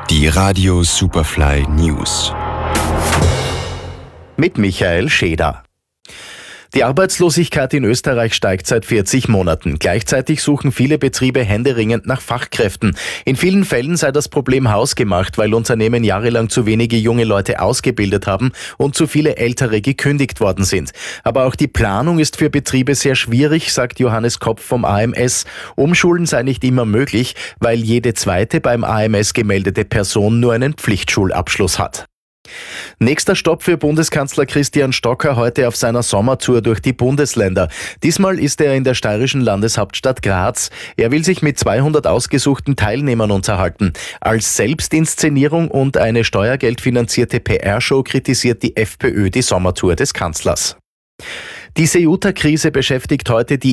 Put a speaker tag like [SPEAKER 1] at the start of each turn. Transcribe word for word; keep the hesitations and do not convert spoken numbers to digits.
[SPEAKER 1] Die Radio Superfly News.
[SPEAKER 2] Mit Michael Scheder. Die Arbeitslosigkeit in Österreich steigt seit vierzig Monaten. Gleichzeitig suchen viele Betriebe händeringend nach Fachkräften. In vielen Fällen sei das Problem hausgemacht, weil Unternehmen jahrelang zu wenige junge Leute ausgebildet haben und zu viele Ältere gekündigt worden sind. Aber auch die Planung ist für Betriebe sehr schwierig, sagt Johannes Kopf vom A M S. Umschulen sei nicht immer möglich, weil jede zweite beim A M S gemeldete Person nur einen Pflichtschulabschluss hat. Nächster Stopp für Bundeskanzler Christian Stocker heute auf seiner Sommertour durch die Bundesländer. Diesmal ist er in der steirischen Landeshauptstadt Graz. Er will sich mit zweihundert ausgesuchten Teilnehmern unterhalten. Als Selbstinszenierung und eine steuergeldfinanzierte P R-Show kritisiert die FPÖ die Sommertour des Kanzlers. Die Ceuta-Krise beschäftigt heute die